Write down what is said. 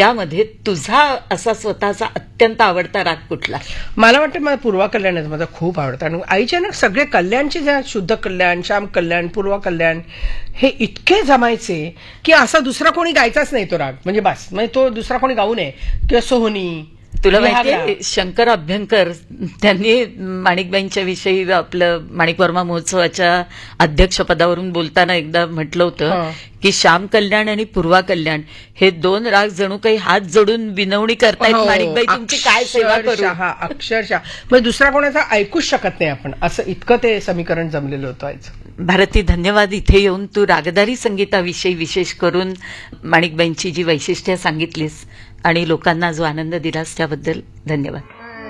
त्यामध्ये तुझा असा स्वतःचा अत्यंत आवडता राग कुठला? मला वाटतं मला पूर्वा कल्याणच माझा खूप आवडतं. आणि आईच्या ना सगळे कल्याणचे जे शुद्ध कल्याण, श्याम कल्याण, पूर्वा कल्याण हे इतके जमायचे की असा दुसरा कोणी गायचाच नाही तो राग. म्हणजे बस, म्हणजे तो दुसरा कोणी गाऊ नये. किंवा सोहनी. तुला माहितीये शंकर अभ्यंकर त्यांनी माणिकबाईंच्या विषयी आपलं माणिक वर्मा महोत्सवाच्या अध्यक्षपदावरून बोलताना एकदा म्हटलं होतं की श्याम कल्याण आणि पूर्वा कल्याण हे दोन राग जणू काही हात जोडून विनवणी करतायत. माणिकबाई तुमची काय सेवा करू. अक्षरशः म्हणजे दुसरा कोणाचा ऐकूच शकत नाही आपण, असं इतकं ते समीकरण जमलेलं होतं. भारती, धन्यवाद. इथे येऊन तू रागदारी संगीताविषयी विशेष करून माणिकबाईंची जी वैशिष्ट्ये सांगितलीस आणि लोकांना जो आनंद दिलास त्याबद्दल धन्यवाद.